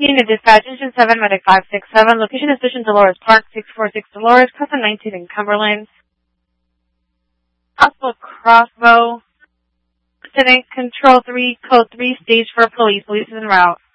Unit Dispatch, Engine 7, Medic 567. Location is Station Dolores Park, 646 Dolores, Custom 19 in Cumberland. Hospital Crossbow. Lieutenant Control 3, Code 3, Stage 4 Police. Police is en route.